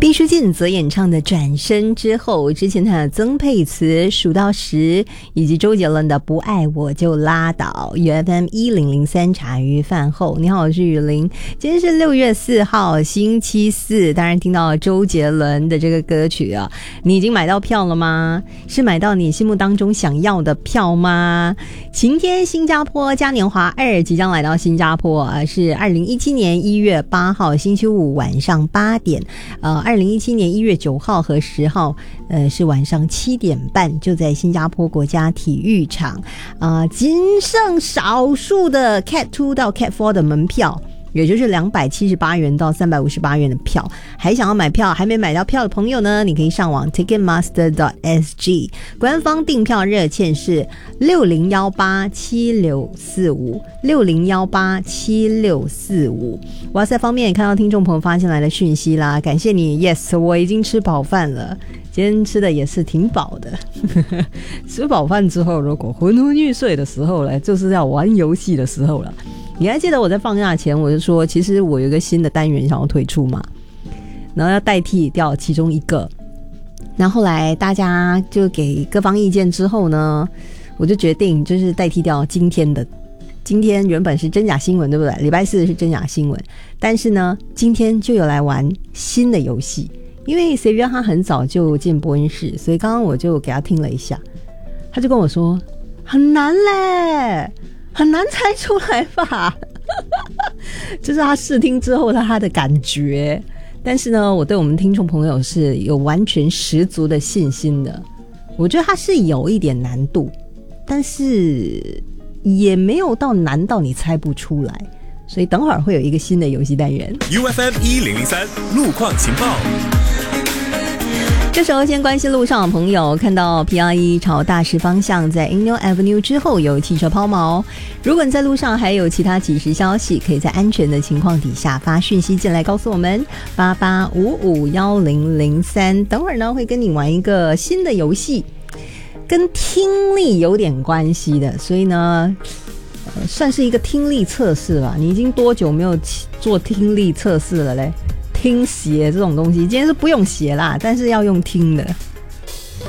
毕书尽则演唱的《转身之后》，之前他的曾沛慈数到10，以及周杰伦的《不爱我就拉倒》。UFM 1003茶余饭后，你好，我是雨林。今天是6月4号，星期四。当然听到周杰伦的这个歌曲啊，你已经买到票了吗？是买到你心目当中想要的票吗？晴天新加坡嘉年华2即将来到新加坡啊，是2017年1月8号星期五晚上8点。2017年1月9号和10号，是晚上7点半，就在新加坡国家体育场。仅剩少数的 Cat 2到 Cat 4的门票，也就是278元到358元的票。还想要买票还没买到票的朋友呢，你可以上网 ticketmaster.sg， 官方订票热线是60187645 60187645。哇塞，方面也看到听众朋友发进来的讯息啦，感谢你。 Yes， 我已经吃饱饭了，今天吃的也是挺饱的吃饱饭之后，如果昏昏欲睡的时候呢，就是要玩游戏的时候了。你还记得我在放假前我就说，其实我有一个新的单元想要推出嘛，然后要代替掉其中一个。然后后来大家就给各方意见之后呢，我就决定就是代替掉今天的。今天原本是真假新闻，对不对？礼拜四是真假新闻，但是呢，今天就有来玩新的游戏。因为谁约他很早就进播音室，所以刚刚我就给他听了一下，他就跟我说很难嘞，很难猜出来吧这是他试听之后他的感觉。但是呢，我对我们听众朋友是有完全十足的信心的。我觉得他是有一点难度，但是也没有到难到你猜不出来，所以等会儿会有一个新的游戏单元。 UFM 1003路况情报。 这时候先关心路上的朋友，看到 PR1 朝大石方向在 Inyo Avenue 之后有汽车抛锚。如果你在路上还有其他即时消息，可以在安全的情况底下发讯息进来告诉我们88551003。等会儿呢会跟你玩一个新的游戏，跟听力有点关系的，所以呢算是一个听力测试吧。你已经多久没有做听力测试了嘞？听写这种东西，今天是不用写啦，但是要用听的。